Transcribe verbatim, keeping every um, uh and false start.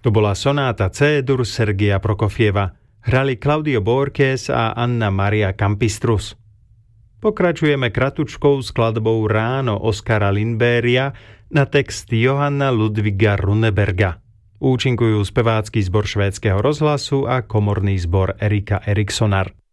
To bola sonáta C-dur Sergeja Prokofieva. Hrali Claudio Borges a Anna Maria Campistrus. Pokračujeme kratučkou skladbou Ráno Oskara Lindberga na text Johanna Ludviga Runeberga. Účinkujú spevácky zbor švédskeho rozhlasu a komorný zbor Erika Erikssonar.